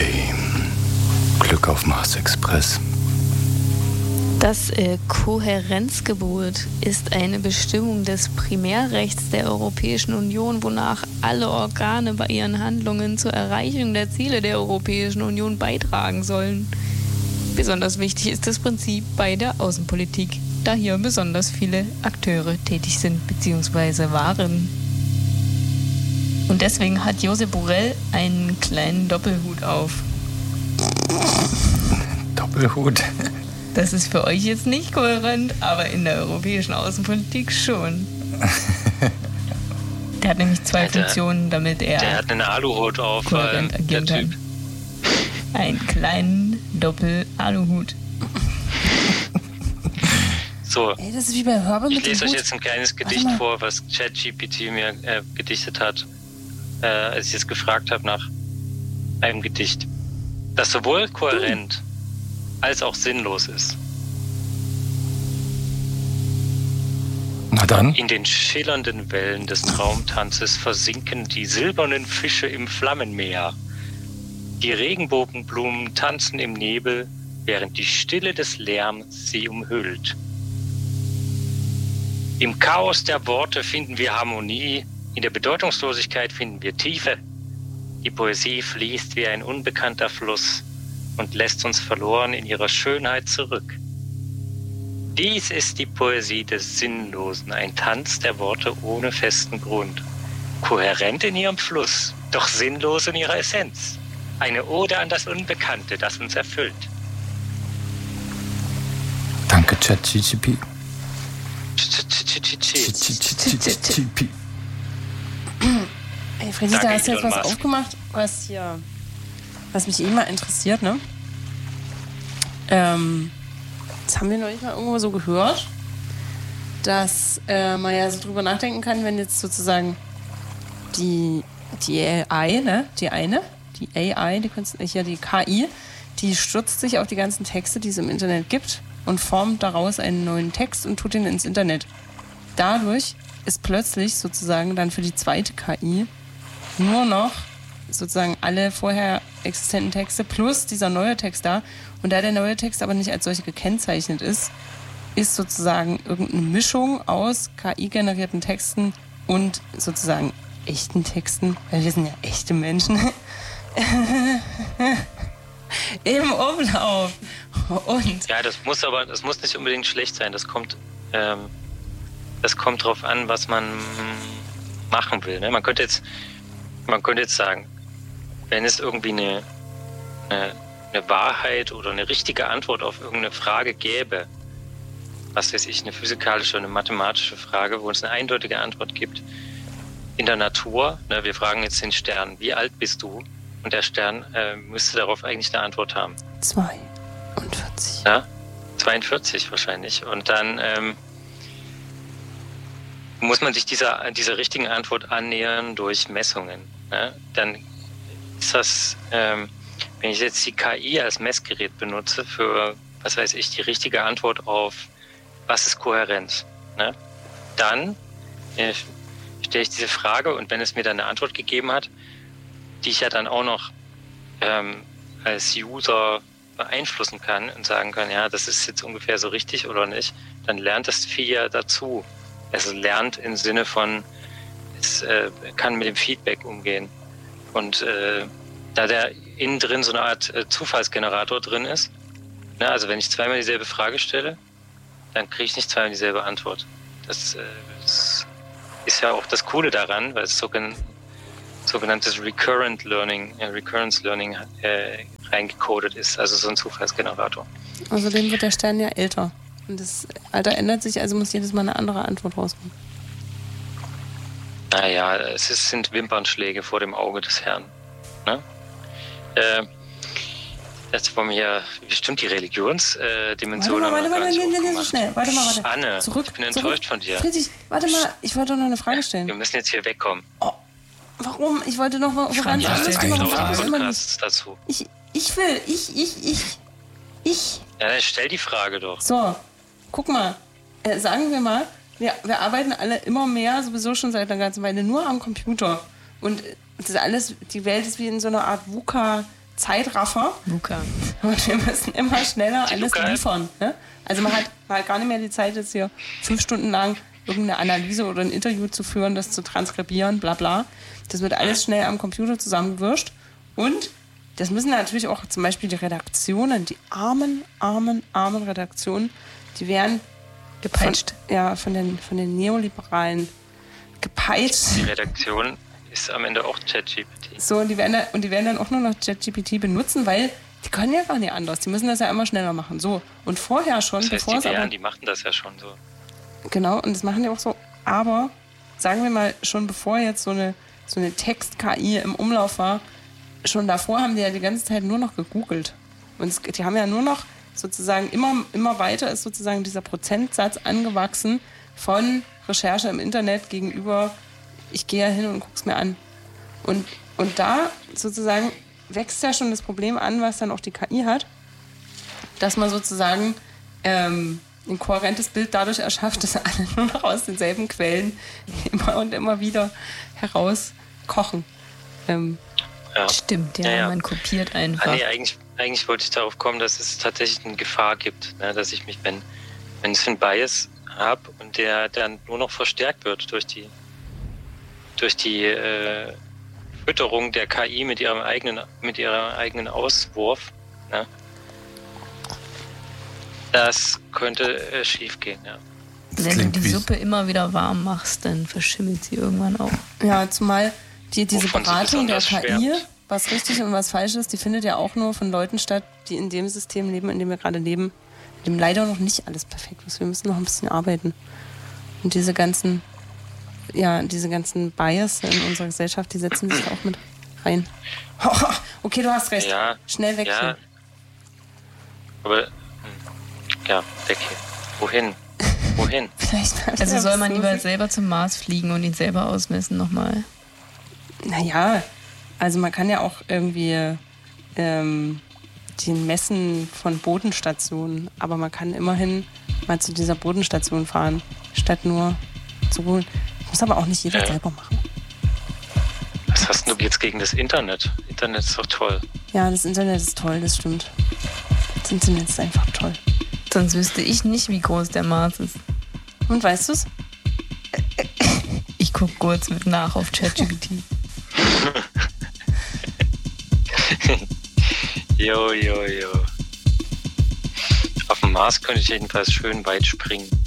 Okay. Glück auf Mars Express. Das Kohärenzgebot ist eine Bestimmung des Primärrechts der Europäischen Union, wonach alle Organe bei ihren Handlungen zur Erreichung der Ziele der Europäischen Union beitragen sollen. Besonders wichtig ist das Prinzip bei der Außenpolitik, da hier besonders viele Akteure tätig sind bzw. waren. Und deswegen hat Josep Borrell einen kleinen Doppelhut auf. Doppelhut? Das ist für euch jetzt nicht kohärent, aber in der europäischen Außenpolitik schon. Der hat nämlich zwei Funktionen, damit er... Der hat einen Aluhut auf, kohärent agieren der kann. Typ. Einen kleinen Doppel-Aluhut. So, Ey, das ist wie bei Hörbe ich mit dem lese euch Hut. jetzt ein kleines Gedicht vor, was ChatGPT mir gedichtet hat, als ich es gefragt habe nach einem Gedicht, das sowohl kohärent als auch sinnlos ist. Na dann. In den schillernden Wellen des Traumtanzes versinken die silbernen Fische im Flammenmeer. Die Regenbogenblumen tanzen im Nebel, während die Stille des Lärms sie umhüllt. Im Chaos der Worte finden wir Harmonie, in der Bedeutungslosigkeit finden wir Tiefe. Die Poesie fließt wie ein unbekannter Fluss und lässt uns verloren in ihrer Schönheit zurück. Dies ist die Poesie des Sinnlosen, ein Tanz der Worte ohne festen Grund. Kohärent in ihrem Fluss, doch sinnlos in ihrer Essenz. Eine Ode an das Unbekannte, das uns erfüllt. Danke, ChatGPT. Ey, Freddy, Danke, da hast du jetzt Elon was Musk. aufgemacht, was mich mal interessiert, ne? Das haben wir neulich mal irgendwo so gehört, dass man ja so drüber nachdenken kann, wenn jetzt sozusagen die AI, ne? Die AI, die KI, die stürzt sich auf die ganzen Texte, die es im Internet gibt und formt daraus einen neuen Text und tut ihn ins Internet. Dadurch ist plötzlich sozusagen dann für die zweite KI nur noch sozusagen alle vorher existenten Texte plus dieser neue Text da. Und da der neue Text aber nicht als solche gekennzeichnet ist, ist sozusagen irgendeine Mischung aus KI-generierten Texten und sozusagen echten Texten, weil wir sind ja echte Menschen, im Umlauf. Und Ja, das muss nicht unbedingt schlecht sein. Das kommt drauf an, was man machen will. Ne? Man könnte jetzt sagen, wenn es irgendwie eine Wahrheit oder eine richtige Antwort auf irgendeine Frage gäbe, was weiß ich, eine physikalische oder eine mathematische Frage, wo es eine eindeutige Antwort gibt, in der Natur, ne, wir fragen jetzt den Stern, wie alt bist du? Und der Stern müsste darauf eigentlich eine Antwort haben. 42. Ja? 42 wahrscheinlich. Und dann muss man sich dieser richtigen Antwort annähern durch Messungen. Ne? Dann ist das, wenn ich jetzt die KI als Messgerät benutze für, was weiß ich, die richtige Antwort auf, was ist Kohärenz, ne? Dann stelle ich diese Frage und wenn es mir dann eine Antwort gegeben hat, die ich ja dann auch noch als User beeinflussen kann und sagen kann, ja, das ist jetzt ungefähr so richtig oder nicht, dann lernt das Vieh ja dazu. Es lernt im Sinne von, es kann mit dem Feedback umgehen. Und da der innen drin so eine Art Zufallsgenerator drin ist, ne, also wenn ich zweimal dieselbe Frage stelle, dann kriege ich nicht zweimal dieselbe Antwort. Das ist ja auch das Coole daran, weil es sogenanntes Recurrence Learning reingecodet ist, also so ein Zufallsgenerator. Außerdem wird der Stern ja älter. Und das Alter ändert sich, also muss jedes Mal eine andere Antwort rauskommen. Naja, sind Wimpernschläge vor dem Auge des Herrn. Ne? Jetzt wollen wir hier bestimmt die Religionsdimension. Warte mal, so schnell. Warte. Anne, Zurück, ich bin enttäuscht von dir. Friedrich, warte mal, ich wollte noch eine Frage stellen. Wir müssen jetzt hier wegkommen. Oh, warum? Ich wollte noch mal ganz Ja, anderes das Thema ist machen. eine Das ist immer nicht. Podcasts dazu. Ich. Ja, dann stell die Frage doch. So, guck mal. Sagen wir mal, wir arbeiten alle immer mehr, sowieso schon seit einer ganzen Weile, nur am Computer. Und das ist alles, die Welt ist wie in so einer Art VUCA Zeitraffer. Luca. Und wir müssen immer schneller Die alles Luca-App. liefern. Ne? Also man hat gar nicht mehr die Zeit, jetzt hier 5 Stunden lang irgendeine Analyse oder ein Interview zu führen, das zu transkribieren, bla bla. Das wird alles schnell am Computer zusammengewirscht. Und das müssen natürlich auch zum Beispiel die Redaktionen, die armen Redaktionen, die werden Gepeitscht. von den Neoliberalen gepeitscht. Die Redaktion ist am Ende auch ChatGPT. So, und die werden dann auch nur noch ChatGPT benutzen, weil die können ja gar nicht anders. Die müssen das ja immer schneller machen. So, und vorher schon, Das heißt, bevor die es aber... die machten das ja schon so. Genau, und das machen die auch so. Aber sagen wir mal, schon bevor jetzt so eine Text-KI im Umlauf war, schon davor haben die ja die ganze Zeit nur noch gegoogelt. Und die haben ja nur noch sozusagen immer weiter ist sozusagen dieser Prozentsatz angewachsen von Recherche im Internet gegenüber, ich gehe ja hin und guck's mir an. Und da sozusagen wächst ja schon das Problem an, was dann auch die KI hat, dass man sozusagen ein kohärentes Bild dadurch erschafft, dass alle nur noch aus denselben Quellen immer und immer wieder heraus kochen. Ja. Stimmt, ja, Ja. man kopiert einfach. Nee, eigentlich wollte ich darauf kommen, dass es tatsächlich eine Gefahr gibt, ne? Dass ich mich, wenn ich einen Bias habe und der dann nur noch verstärkt wird durch die Fütterung der KI mit ihrem eigenen Auswurf, ne? Das könnte schief gehen, ja. Das Wenn du klingt die wie- Suppe immer wieder warm machst, dann verschimmelt sie irgendwann auch. Ja, zumal diese Wovon sie Beratung der besonders KI, schwärmt. was richtig und was falsch ist, die findet ja auch nur von Leuten statt, die in dem System leben, in dem wir gerade leben, in dem leider noch nicht alles perfekt ist. Wir müssen noch ein bisschen arbeiten. Und diese ganzen Bias in unserer Gesellschaft, die setzen sich da auch mit rein. Okay, du hast recht. Ja, Schnell weg ja. hier. Aber, ja, weg hier. Wohin? Vielleicht Also soll man lieber selber zum Mars fliegen und ihn selber ausmessen nochmal. Naja, also man kann ja auch irgendwie den Messen von Bodenstationen, aber man kann immerhin mal zu dieser Bodenstation fahren, statt nur zu holen. Muss aber auch nicht jeder selber machen. Was hast du jetzt gegen das Internet? Internet ist doch toll. Ja, das Internet ist toll, das stimmt. Das Internet ist einfach toll. Sonst wüsste ich nicht, wie groß der Mars ist. Und weißt du's? Ich gucke kurz mit nach auf ChatGPT. Jo. Auf dem Mars könnte ich jedenfalls schön weit springen.